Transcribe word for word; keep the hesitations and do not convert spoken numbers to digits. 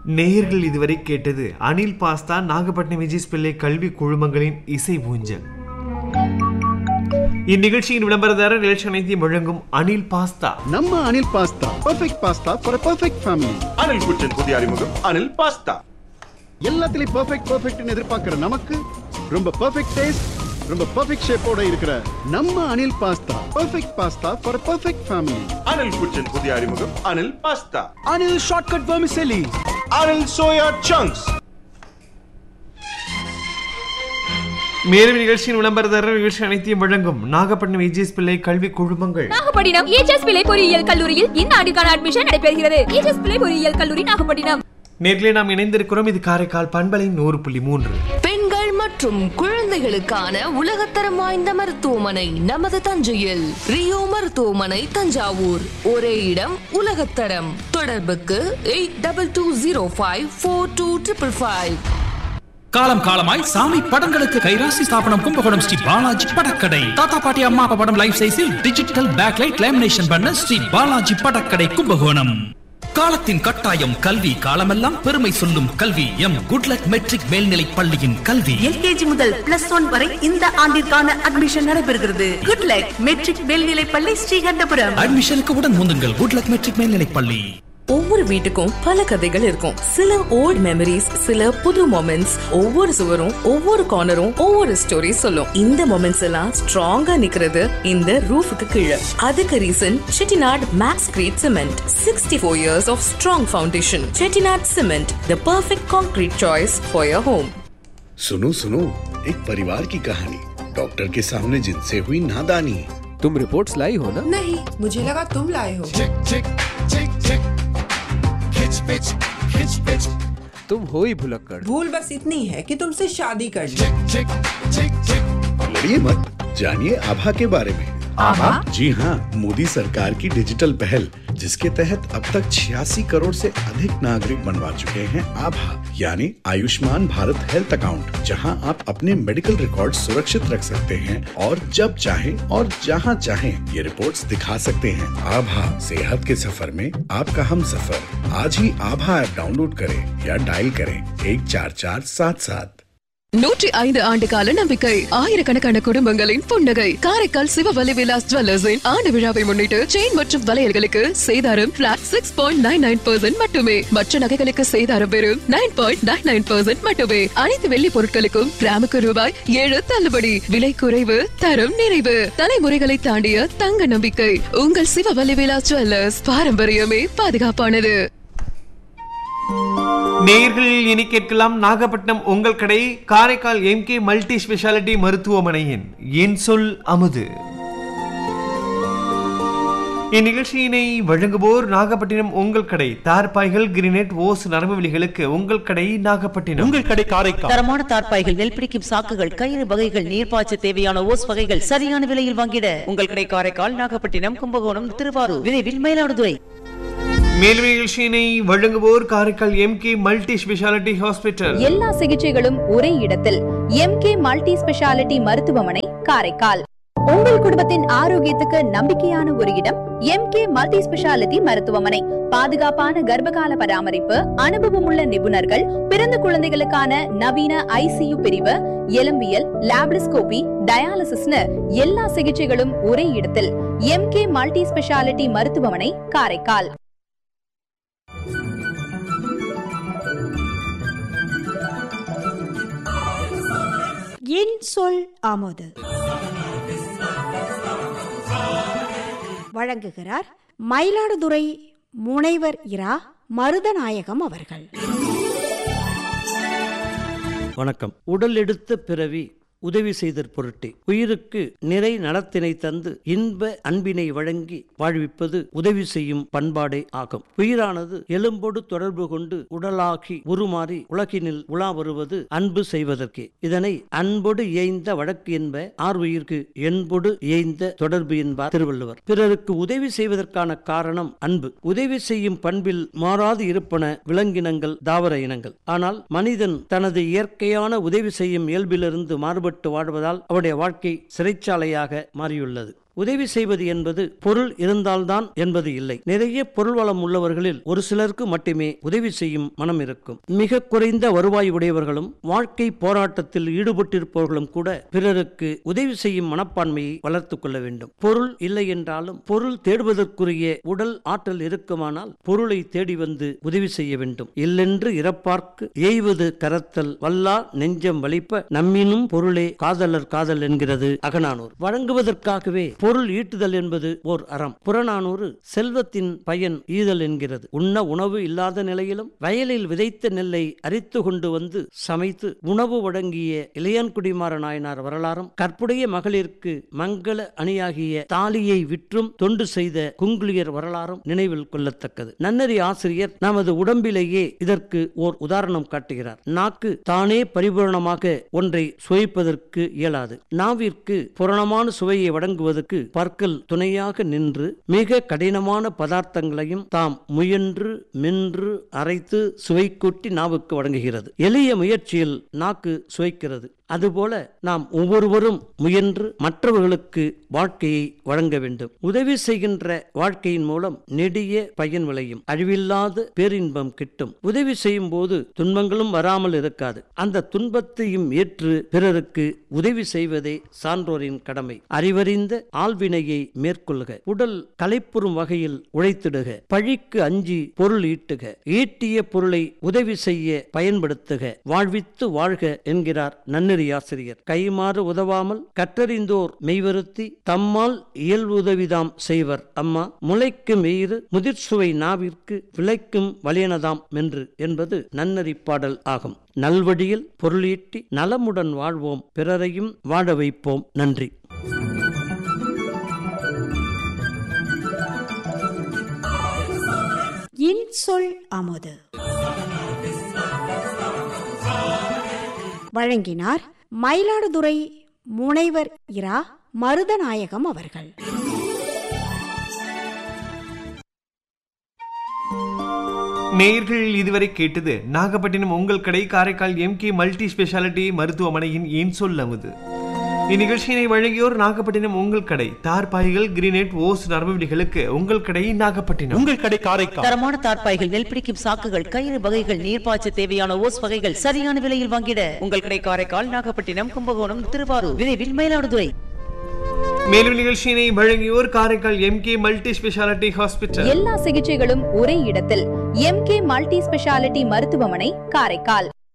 நேயர்கள் இதுவரை கேட்டது அனில் பாஸ்தா நாகப்பட்டினம் விஜய் பிள்ளை கல்வி குழுமங்களின் இசை ஊஞ்சல். இந்நிகழ்ச்சியின் விளம்பரதாரர் நிகழ்ச்சி அனைத்தையும் வழங்கும் அனில் பாஸ்தா. நம்ம Anil pasta perfect pasta for perfect family. Anil குச்சின் புதிய அறிமுகம் அனில் பாஸ்தா. எல்லாத்துலயும் பெர்ஃபெக்ட் பெர்ஃபெக்ட்னு எதிர்பார்க்கிற நமக்கு ரொம்ப பெர்ஃபெக்ட் டேஸ்ட், ரொம்ப பெர்ஃபெக்ட் ஷேப்போட இருக்கிற நம்ம Anil pasta perfect pasta for perfect family. Anil குச்சின் புதிய அறிமுகம் Anil pasta. Anil shortcut vermicelli. Anil soya chunks. மேலும் நிகழ்ச்சியின் விளம்பரதாரர் நிகழ்ச்சி அனைத்தையும் வழங்கும் நாகப்பட்டினம் விஜய் பிள்ளை கல்வி குழுமங்கள். நாகப்பட்டினம் ஏஜஸ் பிள்ளை பொறியியல் கல்லூரியில் இந்த ஆண்டுக்கான அட்மிஷன் நடைபெறுகிறது. ஏஜஸ் பிள்ளை பொறியியல் கல்லூரி நாகப்பட்டினம். நேர்களை நாம் இணைந்திருக்கிறோம். இது காரைக்கால் பண்பலை நூறு புள்ளி மூன்று. பெண்கள் மற்றும் குழந்தைகளுக்கான உலகத்தரம் வாய்ந்த மருத்துவமனை நமது தஞ்சையில். ரியோ மருத்துவமனை தஞ்சாவூர். ஒரே இடம் உலகத்தரம். தொடர்புக்கு eight double two zero five four two triple five. காலம் காலமாய் சாமி படங்களுக்கு கைராசி ஸ்தாபனம் கும்பகோணம் ஸ்ரீ பாலாஜி படக்கடை. தாத்தா பாட்டி அம்மா அப்பா படம் லைஃப் சைஸில் டிஜிட்டல் பேக்லைட் லேமினேஷன் பண்ண ஸ்ரீ பாலாஜி படக்கடை கும்பகோணம். காலத்தின் கட்டாயம் கல்வி, காலமெல்லாம் பெருமை சொல்லும் கல்வி. எம் குட்லக் மெட்ரிக் மேல்நிலை பள்ளியின் கல்வி எல்கேஜி முதல் பிளஸ் ஒன் வரை இந்த ஆண்டிற்கான அட்மிஷன் நடைபெறுகிறது. குட்லக் மெட்ரிக் மேல்நிலை பள்ளி, ஸ்ரீகண்டபுரம். அட்மிஷனுக்கு உடன் முந்துங்கள் குட்லக் மெட்ரிக் மேல்நிலை பள்ளி. ஒவ்வொரு வீட்டுக்கும் பல கதைகள் இருக்கும். சில ஓல்ட் மெமரிஸ், சில புது மொமெண்ட்ஸ். ஒவ்வொரு சுவரும் ஒவ்வொரு கார்னரும் ஒவ்வொரு ஸ்டோரி சொல்லும். இந்த மொமெண்ட்ஸ் எல்லாம் ஸ்ட்ராங்கா நிக்கிறது இந்த ரூஃபுக்கு கீழே. அதுக்கு reason Chettinad maths great cement. Sixty four years of strong foundation. Chettinad cement, the perfect concrete choice for your home. सुनो सुनो, एक परिवार की कहानी. डॉक्टर के सामने जिनसे हुई नादानी. तुम रिपोर्ट्स लाई हो ना? नहीं, मुझे लगा तुम लाए हो. चिक चिक चिक चिक खिच पिच खिच पिच. तुम हो ही भुलक्कड़. भूल बस इतनी है कि तुमसे शादी कर ली. चिक चिक चिक चिक. लड़िए मत, जानिए आभा के बारे में. आभा? जी हाँ, मोदी सरकार की डिजिटल पहल, जिसके तहत अब तक छियासी करोड़ से अधिक नागरिक बनवा चुके हैं आभा, यानी आयुष्मान भारत हेल्थ अकाउंट, जहां आप अपने मेडिकल रिकॉर्ड सुरक्षित रख सकते हैं और जब चाहें और जहां चाहें ये रिपोर्ट्स दिखा सकते हैं. आभा, सेहत के सफर में आपका हम सफर. आज ही आभा ऐप डाउनलोड करें या डायल करें एक चार चार सात सात. நூற்றி ஐந்து ஆண்டு கால நம்பிக்கை, ஆயிரக்கணக்கான குடும்பங்களின் புன்னகை. காரைக்கால் சிவவலி விலாஸ் ஜுவல்லர்ஸின் ஆண்டு விழாவை முன்னிட்டு செயின் மற்றும் வளையல்களுக்கு சேதாரம் plot six point nine nine percent மட்டுமே. மற்ற நகைகளுக்கு சேதாரம் வெறும் nine point nine nine percent மட்டுமே. அனைத்து வெள்ளி பொருட்களுக்கும் கிராமுக்கு ரூபாய் ஏழு தள்ளுபடி. விலை குறைவு, தரம் நிறைவு. தலைமுறைகளை தாண்டிய தங்க நம்பிக்கை உங்கள் சிவவலி விலாஸ் ஜுவல்லர்ஸ். பாரம்பரியமே பாதுகாப்பானது. நேயர்களில் இனி கேட்கலாம் நாகப்பட்டினம் உங்கள் கடை Karaikal M K multi speciality மருத்துவமனையின் என் சொல் அமுது. இந்நிகழ்ச்சியினை வழங்குவோர் நாகப்பட்டினம் உங்கள் கடை. தார்பாய்கள், கிரினெட், ஓஸ், நரம்பு விலிகளுக்கு உங்கள் கடை நாகப்பட்டினம். உங்கள் கடை காரைக்கால். தரமான தார்பாய்கள், நெல் பிடிக்கும் சாக்குகள், கயிறு வகைகள், நீர்ப்பாய்ச்ச தேவையான ஓஸ் வகைகள் சரியான விலையில் வாங்கிட உங்கள் கடை காரைக்கால், நாகப்பட்டினம், கும்பகோணம், திருவாரூர், விரைவில் மயிலாடுதுறை. மேலும் நிகழ்ச்சியினை வழங்குவோர் Karaikal M K multi speciality hospital. எல்லா சிகிச்சைகளும் ஒரே இடத்தில். எம் கே மல்டி ஸ்பெஷாலிட்டி மருத்துவமனை காரைக்கால். உங்கள் குடும்பத்தின் ஆரோக்கியத்துக்கு நம்பிக்கையான ஒரு இடம் எம் கே மல்டி ஸ்பெஷாலிட்டி மருத்துவமனை. பாதுகாப்பான கர்ப்பகால பராமரிப்பு, அனுபவமுள்ள நிபுணர்கள், பிறந்த குழந்தைகளுக்கான நவீன ஐசியு பிரிவு, எலும்பியல், லாப்ரிஸ்கோபி, டயாலிசிஸ்னு எல்லா சிகிச்சைகளும் ஒரே இடத்தில். எம் கே மல்டி ஸ்பெஷாலிட்டி மருத்துவமனை காரைக்கால். என் சொல் ஆமோது வழங்குகிறார் மயிலாடுதுறை முனைவர் இரா மருதநாயகம் அவர்கள். வணக்கம். உடல் எடுத்த பிறவி உதவி செய்தற் பொருட்டே உயிருக்கு நிறை நலத்தினை தந்து இன்ப அன்பினை வழங்கி வாழ்விப்பது உதவி செய்யும் பண்பாடே ஆகும். உயிரானது எலும்போடு தொடர்பு கொண்டு உடலாகி உருமாறி உலகினில் உலா வருவது அன்பு செய்வதற்கே. இதனை அன்போடு இயைந்த வழக்கு என்ப, ஆர் உயிர்க்கு என்போடு இயைந்த தொடர்பு என்பார் திருவள்ளுவர். பிறருக்கு உதவி செய்வதற்கான காரணம் அன்பு. உதவி செய்யும் பண்பில் மாறாது இருப்பன விலங்கினங்கள், தாவர இனங்கள். ஆனால் மனிதன் தனது இயற்கையான உதவி செய்யும் இயல்பிலிருந்து மாறுபட்டு வாழ்வதால் அவருடைய வாழ்க்கை சிறைச்சாலையாக மாறியுள்ளது. உதவி செய்வது என்பது பொருள் இருந்தால்தான் என்பது இல்லை. நிறைய பொருள் வளம் உள்ளவர்களில் ஒரு சிலருக்கு மட்டுமே உதவி செய்யும் மனம் இருக்கும். மிக குறைந்த வருவாய் உடையவர்களும் வாழ்க்கை போராட்டத்தில் ஈடுபட்டிருப்பவர்களும் கூட பிறருக்கு உதவி செய்யும் மனப்பான்மையை வளர்த்துக் கொள்ள வேண்டும். பொருள் இல்லை என்றாலும் பொருள் தேடுவதற்குரிய உடல் ஆற்றல் இருக்குமானால் பொருளை தேடி வந்து உதவி செய்ய வேண்டும். இல்லென்று இறப்பார்க்கு எய்வது கரத்தல் வல்லா நெஞ்சம் வலிப்ப நம்மினும் பொருளே காதலர் காதல் என்கிறது அகநானூறு. வழங்குவதற்காகவே பொருள் ஈட்டுதல் என்பது ஓர் அறம். புறநானூறு செல்வத்தின் பயன் ஈதல் என்கிறது. உண்ண உணவு இல்லாத நிலையிலும் வயலில் விதைத்த நெல்லை அரித்து கொண்டு வந்து சமைத்து உணவு வழங்கிய இளையான்குடிமாற நாயனார் வரலாறும், கற்புடைய மகளிருக்கு மங்கள அணியாகிய தாலியை விற்றும் தொண்டு செய்த குங்குளியர் வரலாறும் நினைவில் கொள்ளத்தக்கது. நன்னறி ஆசிரியர் நமது உடம்பிலேயே இதற்கு ஓர் உதாரணம் காட்டுகிறார். நாக்கு தானே பரிபூரணமாக ஒன்றை சுவைப்பதற்கு இயலாது. நாவிற்கு புரணமான சுவையை வழங்குவதற்கு பற்கள் துணையாக நின்று மிக கடினமான பதார்த்தங்களையும் தாம் முயன்று மென்று அரைத்து சுவை கூட்டி நாவுக்கு வழங்குகிறது. எளிய முயற்சியில் நாக்கு சுவைக்கிறது. அதுபோல நாம் ஒவ்வொருவரும் முயன்று மற்றவர்களுக்கு வாழ்க்கையை வழங்க வேண்டும். உதவி செய்கின்ற வாழ்க்கையின் மூலம் நெடிய பயன் விளையும், அழிவில்லாத பேரின்பம் கிட்டும். உதவி செய்யும் போது துன்பங்களும் வராமல் இருக்காது. அந்த துன்பத்தையும் ஏற்று பிறருக்கு உதவி செய்வதே சான்றோரின் கடமை. அறிவறிந்த ஆள்வினையை மேற்கொள்க, உடல் களைப்புறும் வகையில் உழைத்திடுக, பழிக்கு அஞ்சி பொருள் ஈட்டுக, ஈட்டிய பொருளை உதவி செய்ய பயன்படுத்துக, வாழ்வித்து வாழ்க என்கிறார் நன்னறி ஆசிரியர். கைமாறு உதவாமல் கற்றறிந்தோர் மெய்வருத்தி தம்மால் இயல்புதவிதாம் செய்வர் அம்மா முளைக்கும் எயிறு முதிர்சுவை நாவிற்கு விளைக்கும் வலியனதாம் என்று என்பது நன்னறி பாடல் ஆகும். நல்வழியில் பொருளீட்டி நலமுடன் வாழ்வோம், பிறரையும் வாழ வைப்போம். நன்றி. இன்சொல் அமுது வழங்கினார் மயிலாடுதுறை முனைவர் இரா மருதநாயகம் அவர்கள். நேயர்கள் இதுவரை கேட்டது நாகப்பட்டினம் உங்கள் கடை Karaikal M K multi speciality மருத்துவமனையின் இன்சொல் அமுது. இந்நிகழ்ச்சியினை வழங்கியோர் நாகப்பட்டினம் உங்கள் கடை தார்பாய்கள் கிரீனேட் ஓஸ் நரம்புகளுக்கு உங்கள் கடை நாகப்பட்டினம். உங்கள் கடை காரைக்கால். தரமான தார்பாய்கள், நெல் பிடிக்கும் சாக்குகள், கயிறு வகைகள், நீர்ப்பாய்ச்ச தேவையான ஓஸ் வகைகள் சரியான விலையில் வாங்கிட உங்கள் கடை காரைக்கால், நாகப்பட்டினம், கும்பகோணம், திருவாரூர், விரைவில் மயிலாடுதுறை. மேலும் நிகழ்ச்சியினை வழங்கியோர் Karaikal M K multi speciality hospital. எல்லா சிகிச்சைகளும் ஒரே இடத்தில் எம் கே மல்டி ஸ்பெஷாலிட்டி மருத்துவமனை காரைக்கால்.